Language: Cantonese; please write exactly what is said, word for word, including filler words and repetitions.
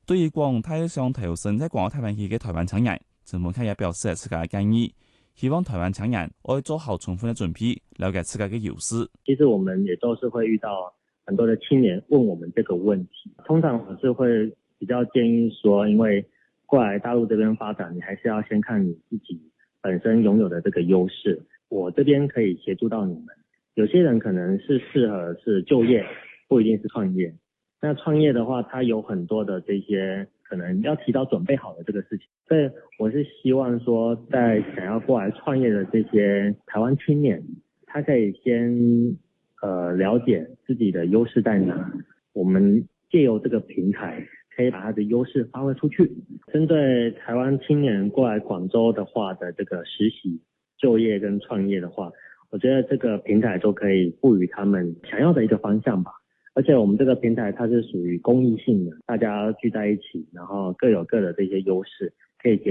對於講太想投身在港澳台灣區嘅台灣青年，陳鳳凱也表示自己嘅建議，希望台灣青年可以做好充分嘅準備，了解自己嘅優勢。 其實我們也都是會遇到很多的青年問我們這個問題，通常我是會比較建議說，因為過來大陸這邊發展，你還是要先看你自己本身擁有的這個優勢。我這邊可以協助到你們。有些人可能是適合是就業，不一定是創業。那創業的話，它有很多的這些可能要提早準備好的這個事情。所以我是希望說，在想要過來創業的這些台灣青年，他可以先呃了解自己的優勢在哪。我們借由這個平台，可以把他的優勢發揮出去。針對台灣青年過來廣州的話的這個實習、就業跟創業的話，我覺得這個平台都可以賦予他們想要的一個方向吧。而且我們這個平台它是屬於公益性的，大家聚在一起，然後各有各的這些優勢，可以